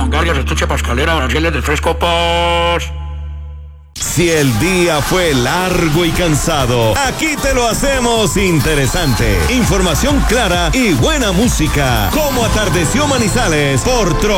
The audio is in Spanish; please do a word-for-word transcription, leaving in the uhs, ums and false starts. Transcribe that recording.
Longardias, estuche pascalera, brasiles de fresco, pos. Si el día fue largo y cansado, aquí te lo hacemos interesante. Información clara y buena música. Como atardeció Manizales por Tro